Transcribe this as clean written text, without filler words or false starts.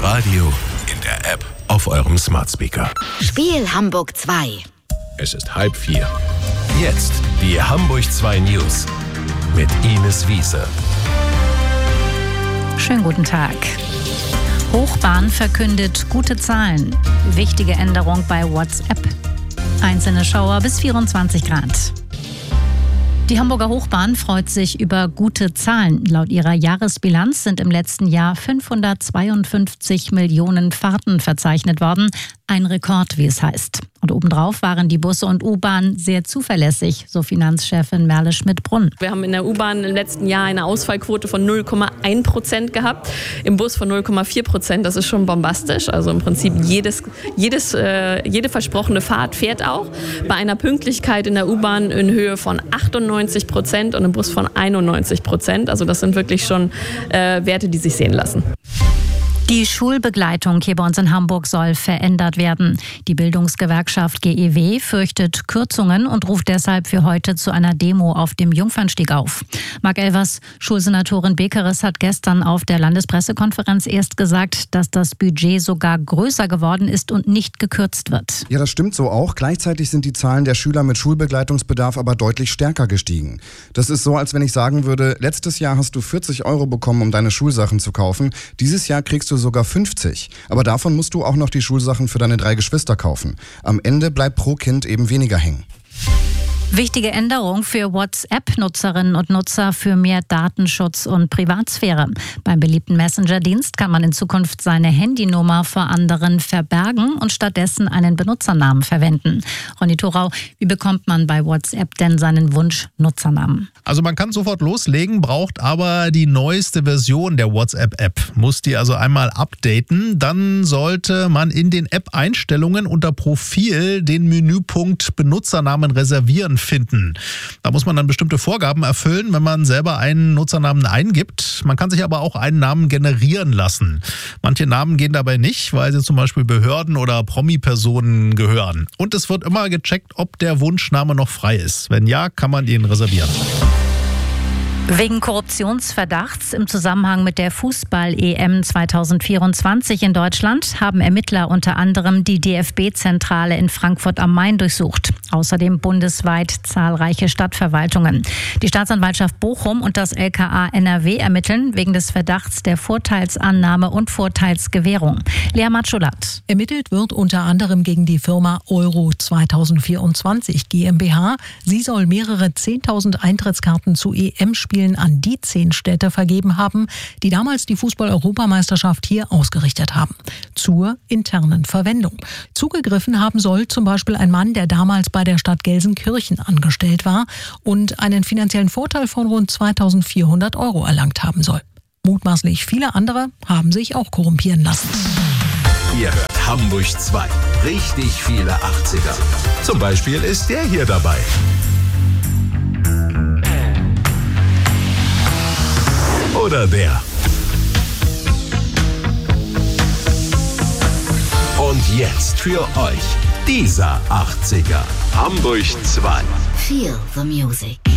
Radio, in der App, auf eurem Smart Speaker. Spiel Hamburg 2. Es ist 3:30. Jetzt die Hamburg 2 News mit Ines Wiese. Schönen guten Tag. Hochbahn verkündet gute Zahlen. Wichtige Änderung bei WhatsApp. Einzelne Schauer bis 24 Grad. Die Hamburger Hochbahn freut sich über gute Zahlen. Laut ihrer Jahresbilanz sind im letzten Jahr 552 Millionen Fahrten verzeichnet worden. Ein Rekord, wie es heißt. Und obendrauf waren die Busse und U-Bahn sehr zuverlässig, so Finanzchefin Merle Schmidt-Brunn. Wir haben in der U-Bahn im letzten Jahr eine Ausfallquote von 0,1% gehabt, im Bus von 0,4%. Das ist schon bombastisch. Also im Prinzip jede versprochene Fahrt fährt auch. Bei einer Pünktlichkeit in der U-Bahn in Höhe von 98% und im Bus von 91%. Also das sind wirklich schon Werte, die sich sehen lassen. Die Schulbegleitung hier bei uns in Hamburg soll verändert werden. Die Bildungsgewerkschaft GEW fürchtet Kürzungen und ruft deshalb für heute zu einer Demo auf dem Jungfernstieg auf. Marc Elvers, Schulsenatorin Bekeres, hat gestern auf der Landespressekonferenz erst gesagt, dass das Budget sogar größer geworden ist und nicht gekürzt wird. Ja, das stimmt so auch. Gleichzeitig sind die Zahlen der Schüler mit Schulbegleitungsbedarf aber deutlich stärker gestiegen. Das ist so, als wenn ich sagen würde, letztes Jahr hast du 40 € bekommen, um deine Schulsachen zu kaufen. Dieses Jahr kriegst du sogar 50. Aber davon musst du auch noch die Schulsachen für deine 3 Geschwister kaufen. Am Ende bleibt pro Kind eben weniger hängen. Wichtige Änderung für WhatsApp-Nutzerinnen und Nutzer für mehr Datenschutz und Privatsphäre. Beim beliebten Messenger-Dienst kann man in Zukunft seine Handynummer vor anderen verbergen und stattdessen einen Benutzernamen verwenden. Ronny Thorau, wie bekommt man bei WhatsApp denn seinen Wunsch-Nutzernamen? Also man kann sofort loslegen, braucht aber die neueste Version der WhatsApp-App. Muss die also einmal updaten, dann sollte man in den App-Einstellungen unter Profil den Menüpunkt Benutzernamen reservieren finden. Da muss man dann bestimmte Vorgaben erfüllen, wenn man selber einen Nutzernamen eingibt. Man kann sich aber auch einen Namen generieren lassen. Manche Namen gehen dabei nicht, weil sie zum Beispiel Behörden oder Promi-Personen gehören. Und es wird immer gecheckt, ob der Wunschname noch frei ist. Wenn ja, kann man ihn reservieren. Wegen Korruptionsverdachts im Zusammenhang mit der Fußball-EM 2024 in Deutschland haben Ermittler unter anderem die DFB-Zentrale in Frankfurt am Main durchsucht. Außerdem bundesweit zahlreiche Stadtverwaltungen. Die Staatsanwaltschaft Bochum und das LKA NRW ermitteln wegen des Verdachts der Vorteilsannahme und Vorteilsgewährung. Lea Matschulat. Ermittelt wird unter anderem gegen die Firma Euro 2024 GmbH. Sie soll mehrere 10.000 Eintrittskarten zu EM-Spielen an die 10 Städte vergeben haben, die damals die Fußball-Europameisterschaft hier ausgerichtet haben. Zur internen Verwendung. Zugegriffen haben soll zum Beispiel ein Mann, der damals bei der Stadt Gelsenkirchen angestellt war und einen finanziellen Vorteil von rund 2.400 € erlangt haben soll. Mutmaßlich viele andere haben sich auch korrumpieren lassen. Ihr hört Hamburg 2. Richtig viele 80er. Zum Beispiel ist der hier dabei. Oder der. Und jetzt für euch dieser 80er. Hamburg 2. Feel the music.